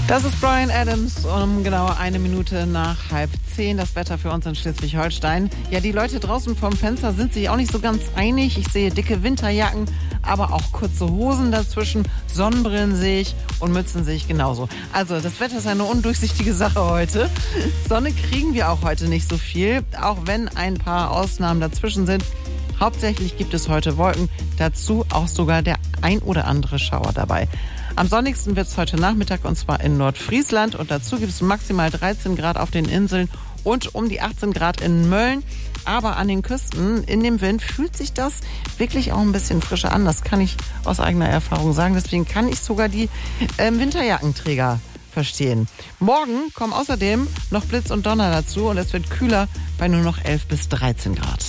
Das ist Bryan Adams um genau 1 Minute nach 9:30. Das Wetter für uns in Schleswig-Holstein. Ja, die Leute draußen vorm Fenster sind sich auch nicht so ganz einig. Ich sehe dicke Winterjacken, aber auch kurze Hosen dazwischen. Sonnenbrillen sehe ich und Mützen sehe ich genauso. Also das Wetter ist eine undurchsichtige Sache heute. Sonne kriegen wir auch heute nicht so viel, auch wenn ein paar Ausnahmen dazwischen sind. Hauptsächlich gibt es heute Wolken, dazu auch sogar der ein oder andere Schauer dabei. Am sonnigsten wird es heute Nachmittag und zwar in Nordfriesland und dazu gibt es maximal 13 Grad auf den Inseln und um die 18 Grad in Mölln. Aber an den Küsten, in dem Wind, fühlt sich das wirklich auch ein bisschen frischer an. Das kann ich aus eigener Erfahrung sagen. Deswegen kann ich sogar die Winterjackenträger verstehen. Morgen kommen außerdem noch Blitz und Donner dazu und es wird kühler bei nur noch 11 bis 13 Grad.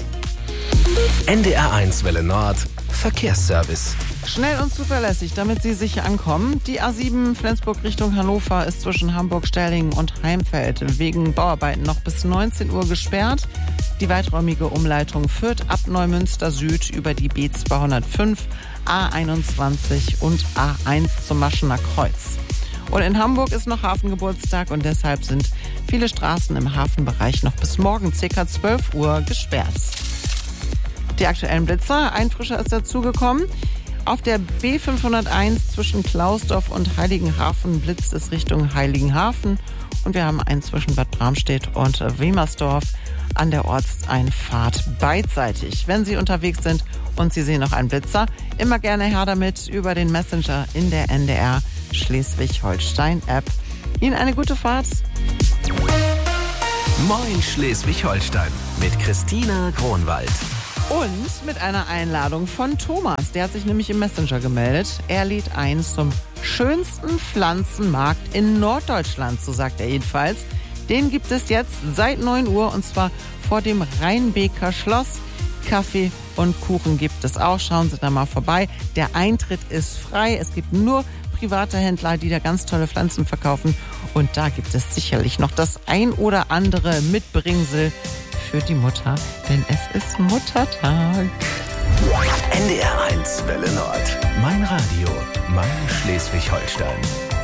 NDR1 Welle Nord Verkehrsservice. Schnell und zuverlässig, damit Sie sicher ankommen. Die A7 Flensburg Richtung Hannover ist zwischen Hamburg-Sterlingen und Heimfeld wegen Bauarbeiten noch bis 19 Uhr gesperrt. Die weiträumige Umleitung führt ab Neumünster Süd über die B205, A21 und A1 zum Maschener Kreuz. Und in Hamburg ist noch Hafengeburtstag und deshalb sind viele Straßen im Hafenbereich noch bis morgen ca. 12 Uhr gesperrt. Die aktuellen Blitzer, ein frischer ist dazugekommen. Auf der B501 zwischen Klausdorf und Heiligenhafen blitzt es Richtung Heiligenhafen. Und wir haben einen zwischen Bad Bramstedt und Wilmersdorf an der Ortseinfahrt beidseitig. Wenn Sie unterwegs sind und Sie sehen noch einen Blitzer, immer gerne her damit über den Messenger in der NDR Schleswig-Holstein-App. Ihnen eine gute Fahrt. Moin Schleswig-Holstein mit Christina Kronwald. Und mit einer Einladung von Thomas. Der hat sich nämlich im Messenger gemeldet. Er lädt ein zum schönsten Pflanzenmarkt in Norddeutschland, so sagt er jedenfalls. Den gibt es jetzt seit 9 Uhr und zwar vor dem Rheinbeker Schloss. Kaffee und Kuchen gibt es auch. Schauen Sie da mal vorbei. Der Eintritt ist frei. Es gibt nur private Händler, die da ganz tolle Pflanzen verkaufen. Und da gibt es sicherlich noch das ein oder andere Mitbringsel für die Mutter, denn es ist Muttertag. NDR1 Welle Nord. Mein Radio, mein Schleswig-Holstein.